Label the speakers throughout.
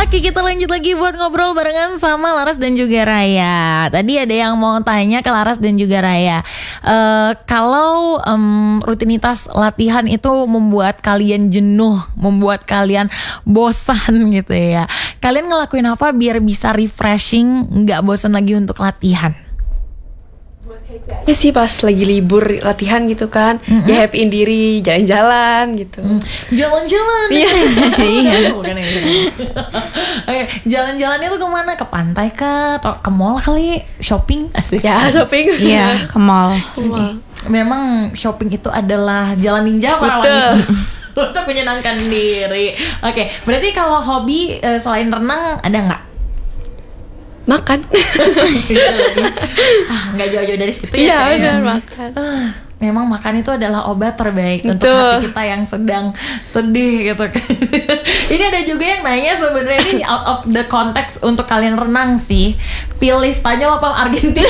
Speaker 1: Oke, kita lanjut lagi buat ngobrol barengan sama Laras dan juga Raya. Tadi ada yang mau tanya ke Laras dan juga Raya, kalau rutinitas latihan itu membuat kalian jenuh, membuat kalian bosan gitu ya, kalian ngelakuin apa biar bisa refreshing, gak bosan lagi untuk latihan?
Speaker 2: Ya sih pas lagi libur latihan gitu kan, ya happyin diri, jalan-jalan gitu.
Speaker 1: Jalan-jalan.
Speaker 2: Iya.
Speaker 1: Iya. Bukan itu. Oke, jalan-jalan itu kemana? Ke pantai kah? Atau ke mall kali? Shopping? Asik.
Speaker 2: Ya shopping.
Speaker 3: Iya, ke mall.
Speaker 1: Memang shopping itu adalah jalan ninja para
Speaker 2: Betul.
Speaker 1: wanita untuk menyenangkan diri. Oke, berarti kalau hobi selain renang ada nggak?
Speaker 2: Makan.
Speaker 1: Nggak jauh-jauh dari situ
Speaker 2: Iya
Speaker 1: ya.
Speaker 2: benar, makan.
Speaker 1: Memang makan itu adalah obat terbaik untuk
Speaker 2: Betul.
Speaker 1: hati kita yang sedang sedih gitu kan. Ini ada juga yang nanya, sebenarnya ini out of the context untuk kalian renang sih. Pilih Spanyol apa Argentina?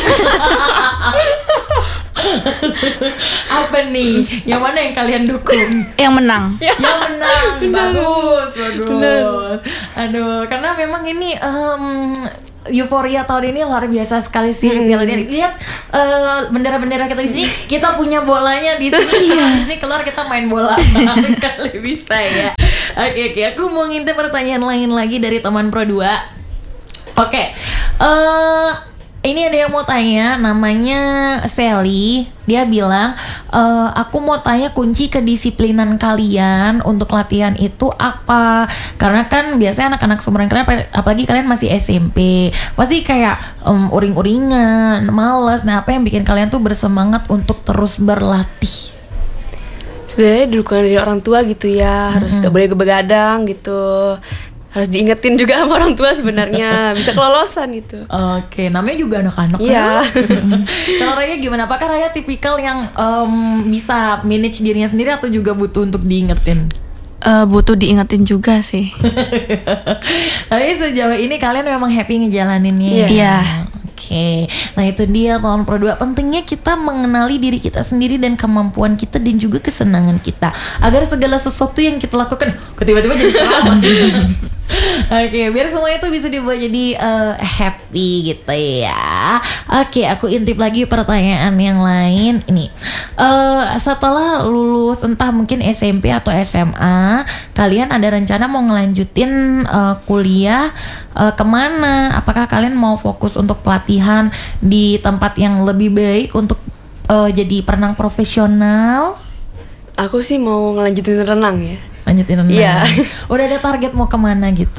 Speaker 1: Apa nih? Yang mana yang kalian dukung?
Speaker 3: Yang menang.
Speaker 1: Yang menang.
Speaker 2: Benar.
Speaker 1: Bagus.
Speaker 2: Benar.
Speaker 1: Aduh, karena memang ini euforia tahun ini luar biasa sekali sih. Piala Dunia. Lihat bendera-bendera kita di sini, kita punya bolanya di sini. Di sini keluar kita main bola. Kali bisa ya. Oke, aku mau ngintip pertanyaan lain lagi dari teman Pro 2. Oke. Ini ada yang mau tanya, namanya Sally. Dia bilang, aku mau tanya kunci kedisiplinan kalian untuk latihan itu apa? Karena kan biasanya anak-anak seumuran kalian, apalagi kalian masih SMP, pasti kayak uring-uringan, males. Nah, apa yang bikin kalian tuh bersemangat untuk terus berlatih?
Speaker 2: Sebenarnya dukungan dari orang tua gitu ya, harus gak boleh begadang gitu. Harus diingetin juga sama orang tua sebenarnya, bisa kelolosan gitu.
Speaker 1: Oke, namanya juga anak-anak.
Speaker 2: Iya.
Speaker 1: Kalau Raya gimana? Apakah Raya tipikal yang bisa manage dirinya sendiri atau juga butuh untuk diingetin?
Speaker 3: Butuh diingetin juga sih.
Speaker 1: Tapi sejauh ini kalian memang happy ngejalaninnya.
Speaker 3: Iya.
Speaker 1: Oke, nah itu dia teman Pro 2. Pentingnya kita mengenali diri kita sendiri dan kemampuan kita dan juga kesenangan kita, agar segala sesuatu yang kita lakukan tiba-tiba jadi ceramah. Oke, biar semua itu bisa dibuat jadi happy gitu ya. Oke, aku intip lagi pertanyaan yang lain. Ini setelah lulus entah mungkin SMP atau SMA, kalian ada rencana mau ngelanjutin kuliah kemana? Apakah kalian mau fokus untuk pelatihan di tempat yang lebih baik untuk jadi perenang profesional?
Speaker 2: Aku sih mau ngelanjutin renang ya.
Speaker 1: Lanjutin renang.
Speaker 2: Iya.
Speaker 1: Udah ada target mau kemana gitu?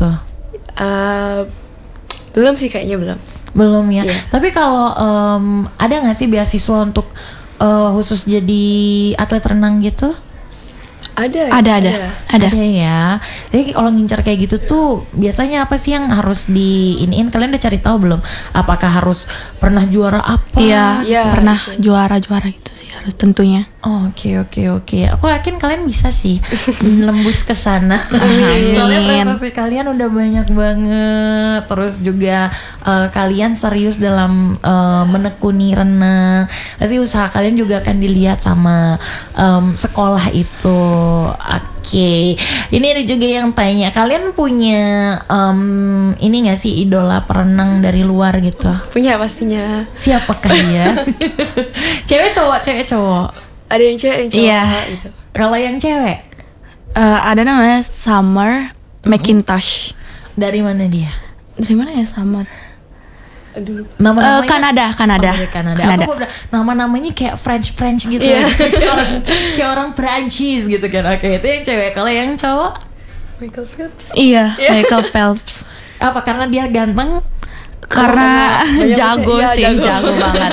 Speaker 2: Belum sih, kayaknya belum.
Speaker 1: Belum ya.
Speaker 2: Iya.
Speaker 1: Tapi kalau ada nggak sih beasiswa untuk khusus jadi atlet renang gitu?
Speaker 2: Ada.
Speaker 1: Ada ya. Jadi kalau ngincar kayak gitu tuh biasanya apa sih yang harus diiniin? Kalian udah cari tahu belum? Apakah harus pernah juara apa?
Speaker 3: Iya,
Speaker 2: Iya,
Speaker 3: pernah
Speaker 2: gitu.
Speaker 3: juara gitu sih harus tentunya.
Speaker 1: Oke. Aku yakin kalian bisa sih nembus ke sana.
Speaker 3: Amin.
Speaker 1: Soalnya prestasi kalian udah banyak banget. Terus juga kalian serius dalam menekuni renang. Pasti usaha kalian juga akan dilihat sama sekolah itu. Oke. Ini ada juga yang tanya, kalian punya ini nggak sih idola perenang dari luar gitu?
Speaker 2: Punya pastinya.
Speaker 1: Siapakah dia? Cewek cowok?
Speaker 2: Ada yang cewek, ada yang cowok
Speaker 3: Iya.
Speaker 2: gitu.
Speaker 1: Kalau yang cewek,
Speaker 3: Ada namanya Summer McIntosh.
Speaker 1: dari mana dia?
Speaker 3: Dari mana ya Summer?
Speaker 2: Aduh.
Speaker 1: Nama-namanya
Speaker 3: Kanada.
Speaker 1: Oh, dari Kanada. Aku udah nama-namanya kayak French gitu.
Speaker 2: Iya.
Speaker 1: kayak orang Perancis gitu kan. Oke, itu yang cewek. Kalau yang cowok,
Speaker 2: Michael Phelps.
Speaker 3: Iya, Michael Phelps.
Speaker 1: apa karena dia ganteng?
Speaker 3: Karena
Speaker 2: banyak
Speaker 3: jago
Speaker 2: iya,
Speaker 3: sih, jago banget.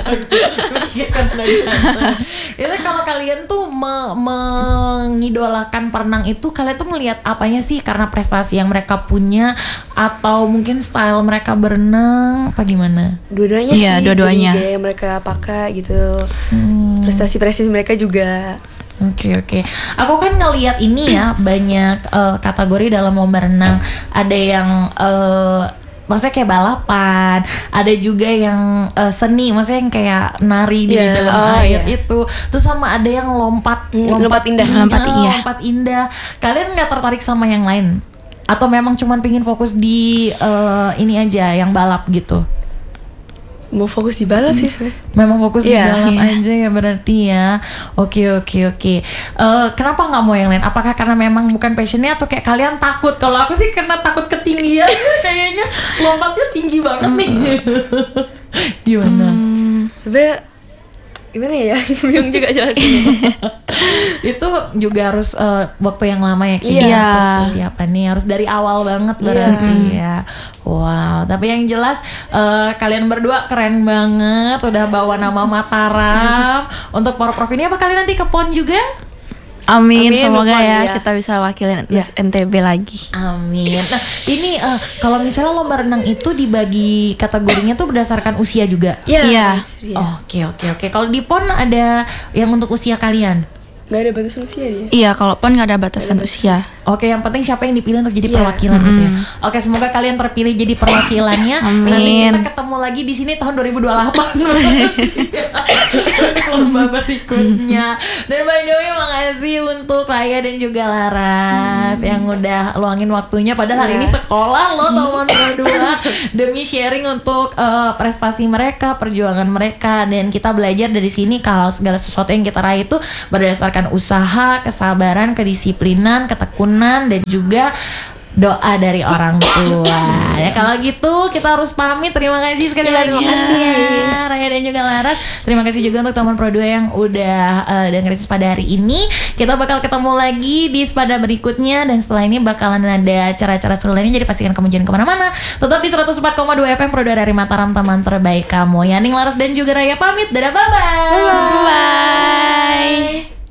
Speaker 1: Itu kalau kalian tuh mengidolakan perenang itu, kalian tuh ngelihat apanya sih? Karena prestasi yang mereka punya atau mungkin style mereka berenang apa gimana?
Speaker 2: Dua-duanya
Speaker 3: Iya,
Speaker 2: sih.
Speaker 3: dua-duanya.
Speaker 2: Dari gaya yang mereka pakai gitu. Prestasi-prestasi mereka juga.
Speaker 1: Oke. Aku kan ngelihat ini ya, banyak kategori dalam lomba renang. Ada yang maksudnya kayak balapan, ada juga yang seni, maksudnya yang kayak nari di
Speaker 2: Yeah,
Speaker 1: dalam air itu. Terus sama ada yang lompat
Speaker 2: lompat indah.
Speaker 3: Lompat indah.
Speaker 1: Lompat indah. Kalian nggak tertarik sama yang lain? Atau memang cuman pingin fokus di ini aja yang balap gitu?
Speaker 2: Mau fokus di balap sih sebenarnya.
Speaker 1: Memang fokus di
Speaker 2: Iya.
Speaker 1: balap
Speaker 3: Iya.
Speaker 1: aja ya berarti ya. Oke. Kenapa nggak mau yang lain? Apakah karena memang bukan passionnya atau kayak kalian takut? Kalau aku sih karena takut ketinggian. Kayaknya lompatnya tinggi banget nih. Gimana?
Speaker 2: Sebenarnya gimana ya? Bingung juga jelasin.
Speaker 1: Itu juga harus waktu yang lama ya
Speaker 2: Iya.
Speaker 1: untuk persiapannya harus dari awal banget berarti ya. Wow, tapi yang jelas kalian berdua keren banget udah bawa nama Mataram untuk Porprov ini. Apa kalian nanti ke PON juga?
Speaker 3: Amin,
Speaker 2: Amin,
Speaker 3: semoga
Speaker 2: Lukman,
Speaker 3: ya
Speaker 2: ya.
Speaker 3: kita bisa wakilin
Speaker 2: Ya.
Speaker 3: NTB lagi.
Speaker 1: Amin. Nah, ini kalau misalnya lomba renang itu dibagi kategorinya tuh berdasarkan usia juga.
Speaker 3: Iya.
Speaker 1: Oke. Kalau di PON ada yang untuk usia kalian?
Speaker 2: Gak ada batasan usia dia.
Speaker 3: Iya, kalau PON nggak ada batasan usia.
Speaker 1: Oke, yang penting siapa yang dipilih untuk jadi
Speaker 2: Iya.
Speaker 1: perwakilan gitu ya. Oke, semoga kalian terpilih jadi perwakilannya.
Speaker 3: Amin.
Speaker 1: Nanti kita ketemu lagi di sini tahun 2028. Lomba berikutnya. Dan by the way, makasih untuk Raya dan juga Laras yang udah luangin waktunya. Padahal hari ini sekolah loh tahun berdua demi sharing untuk prestasi mereka, perjuangan mereka, dan kita belajar dari sini kalau segala sesuatu yang kita raih itu berdasarkan usaha, kesabaran, kedisiplinan, ketekunan, dan juga doa dari orang tua. Ya kalau gitu kita harus pamit. Terima kasih sekali lagi.
Speaker 2: terima kasih.
Speaker 1: Ya, Raya dan juga Laras. Terima kasih juga untuk teman Pro 2 yang udah dengerin Spada hari ini. Kita bakal ketemu lagi di Spada berikutnya, dan setelah ini bakalan ada acara-acara seru lainnya, jadi pastikan kamu jangan kemana-mana. Tetap di 104,2 FM Pro 2 dari Mataram, teman terbaik kamu. Yaning, Laras dan juga Raya pamit. Dadah, bye-bye.
Speaker 3: Bye.